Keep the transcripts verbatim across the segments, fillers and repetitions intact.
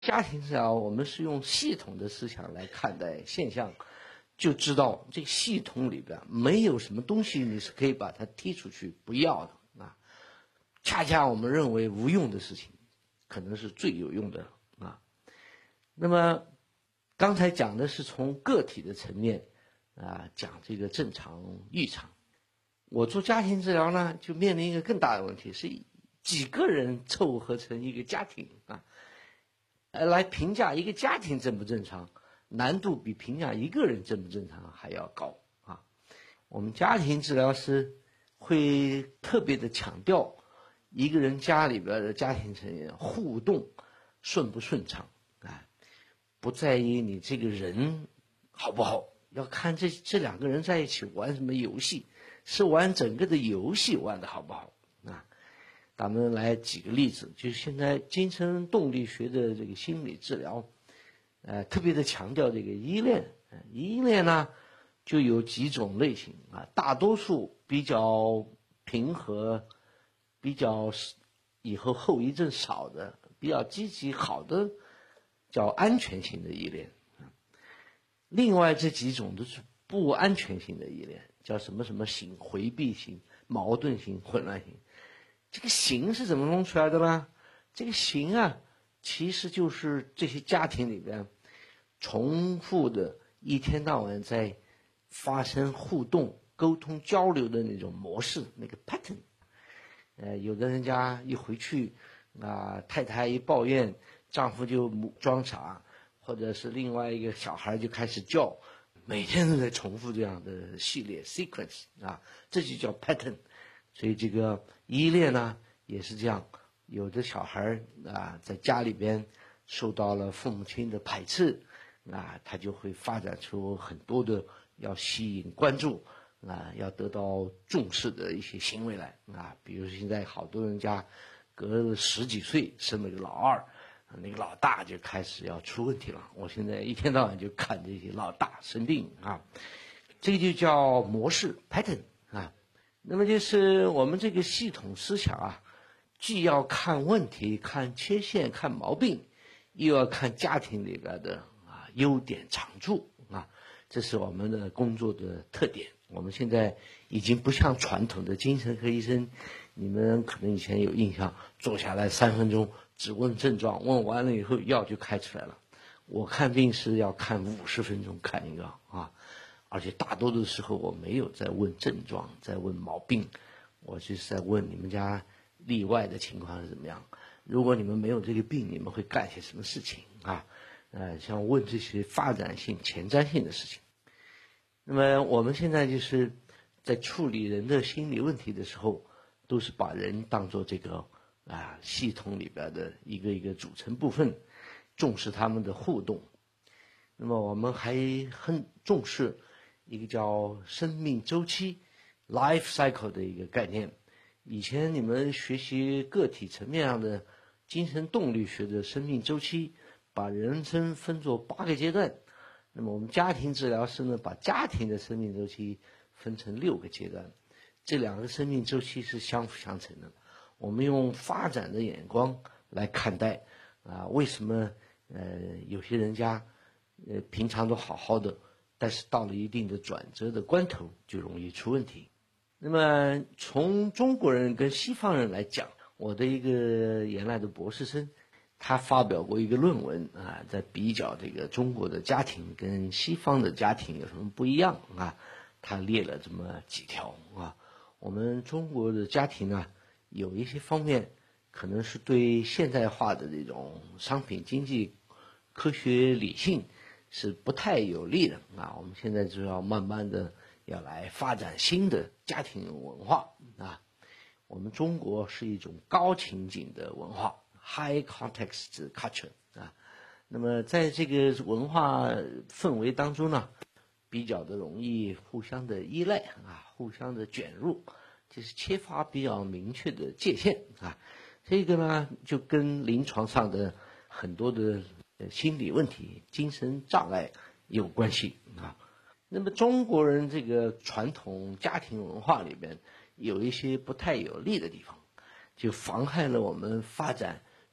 家庭治疗，我们是用系统的思想来看待现象，就知道这个系统里边没有什么东西你是可以把它踢出去不要的啊。恰恰我们认为无用的事情，可能是最有用的啊。那么刚才讲的是从个体的层面啊讲这个正常异常，我做家庭治疗呢，就面临一个更大的问题，是几个人凑合成一个家庭啊。呃，来评价一个家庭正不正常，难度比评价一个人正不正常还要高啊。我们家庭治疗师会特别的强调一个人家里边的家庭成员互动顺不顺畅啊，不在意你这个人好不好，要看这这两个人在一起玩什么游戏，是玩整个的游戏玩的好不好啊。咱们来举个例子，就是现在精神动力学的这个心理治疗，呃，特别的强调这个依恋。依恋呢，就有几种类型啊，大多数比较平和，比较以后后遗症少的，比较积极好的，叫安全型的依恋。另外这几种都是不安全型的依恋，叫什么什么型、回避型、矛盾型、混乱型。这个型是怎么弄出来的呢？这个型啊，其实就是这些家庭里边重复的一天到晚在发生互动、沟通、交流的那种模式，那个 pattern。呃，有的人家一回去啊，太太一抱怨，丈夫就装傻，或者是另外一个小孩就开始叫，每天都在重复这样的系列 sequence 啊，这就叫 pattern。所以这个依恋呢也是这样，有的小孩啊在家里边受到了父母亲的排斥啊，他就会发展出很多的要吸引关注啊，要得到重视的一些行为来啊。比如现在好多人家隔了十几岁生了个老二，那个老大就开始要出问题了。我现在一天到晚就看这些老大生病啊，这个就叫模式 pattern 啊。那么就是我们这个系统思想啊，既要看问题、看缺陷、看毛病，又要看家庭里边的啊优点长处啊，这是我们的工作的特点。我们现在已经不像传统的精神科医生，你们可能以前有印象，坐下来三分钟只问症状，问完了以后药就开出来了。我看病是要看五十分钟看一个啊。而且大多的时候我没有在问症状，在问毛病，我就是在问你们家例外的情况是怎么样。如果你们没有这个病，你们会干些什么事情啊？呃，像问这些发展性、前瞻性的事情。那么我们现在就是在处理人的心理问题的时候，都是把人当作这个啊系统里边的一个一个组成部分，重视他们的互动。那么我们还很重视一个叫生命周期 life cycle 的一个概念。以前你们学习个体层面上的精神动力学的生命周期，把人生分作八个阶段。那么我们家庭治疗师呢，把家庭的生命周期分成六个阶段，这两个生命周期是相辅相成的。我们用发展的眼光来看待啊，为什么呃有些人家呃平常都好好的，但是到了一定的转折的关头就容易出问题。那么从中国人跟西方人来讲，我的一个原来的博士生，他发表过一个论文啊，在比较这个中国的家庭跟西方的家庭有什么不一样啊，他列了这么几条啊。我们中国的家庭呢，有一些方面可能是对现代化的这种商品经济、科学理性是不太有利的啊。我们现在就要慢慢的要来发展新的家庭文化啊。我们中国是一种高情景的文化 ，high context culture 啊。那么在这个文化氛围当中呢，比较的容易互相的依赖啊，互相的卷入，就是缺乏比较明确的界限啊。这个呢，就跟临床上的很多的心理问题、精神障碍有关系啊。那么中国人这个传统家庭文化里边有一些不太有利的地方，就妨害了我们发展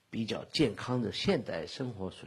比较健康的现代生活水